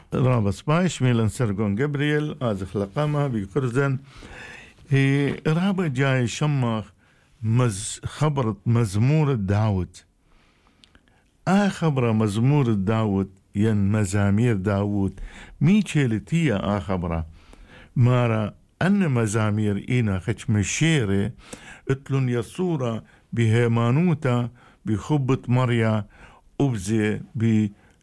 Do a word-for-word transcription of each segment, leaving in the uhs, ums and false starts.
رابس باش ميلان سرقون جبريل آزخ لقامة بكرزن هي رابا جاي شمخ مز خبرت مزمور داود آه خبرة مزمور داود ين مزامير داود مي تشيلتية آه خبرة مارا أن مزامير إينا خش مشيري اتلون يصورة بهيمانوتا بخبة مريا أبزي ب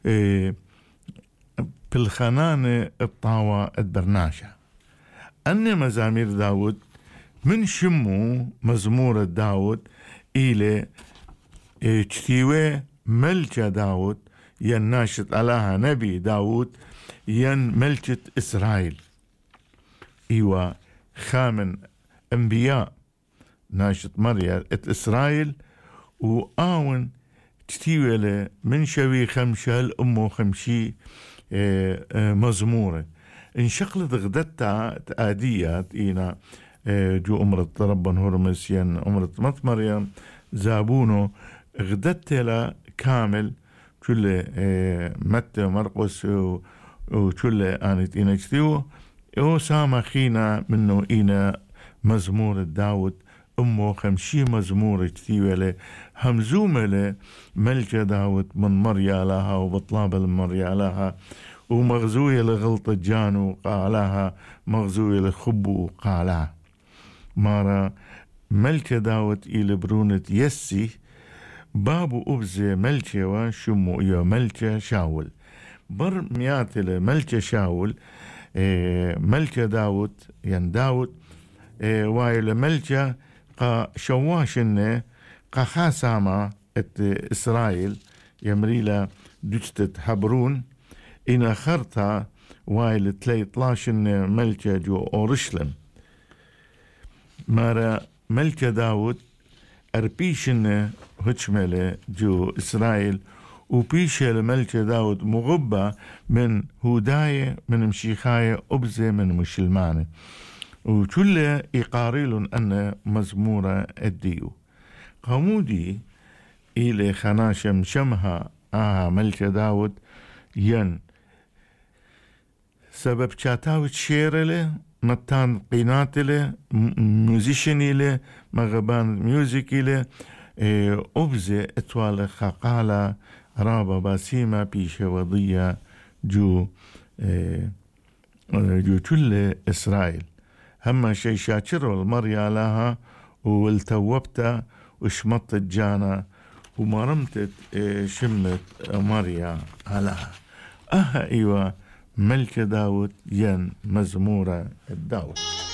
بالخنانة الطاوة البرناشة أن مزامير داود من شمو مزمور داود إلى اجتيوه ملكة داود ين ناشط علىها نبي داود ين ملكة إسرائيل إيوة خامن أنبياء ناشط مريا ات إسرائيل وآون تتيوه من شوي خمشة الأمو خمشي اه اه مزمورة انشقلت غدتا آديات إينا اه جو أمرة ربن هرمس ين أمرة مط مريم زابونو غدتا كامل كل اه متى ومرقس وكل آنت إينا جتيو او ساما خينا منو إينا مزمور داود أمو خمشي مزمور جتيوه همزومة ملكة داود من مريا لها وبطلاب المريا لها ومغزوية لغلطة جانو قالها مغزوية لخبو قالها مارا ملكة داود إلى برونة يسي بابو أبزي ملكة وشمو إيو ملكة شاول بر مياتل ملكة شاول إيه ملكة داود ين داود إيه وايل ملكة قا شواشنة قا خاسامة ات إسرائيل يمريلا دجتت حبرون إنا خرطة وايل تلي طلاشن ملكة جو أورشلم مارا ملكة داود أربيشن هجملة جو إسرائيل وبيشة ملكة داود مغبة من هوداية من مشيخاية أبزة من مشلمانة وكل يقاريلون أن مزمورة الديو قامودي إلى خناشم شمها آها ملكة داود ين سبب شاتاوت شيرله متان قيناتله ميوزيشنيله مغبان ميوزيكيله أبزة اتوال خقالة رابا باسيمة بيشة وضية جو جو كل إسرائيل هما شي شاكر والمريا لها والتوبتا وشمطت جانا ومرمتت شمت مريا لها أها إيوة ملكة داود ين مزمورة الداود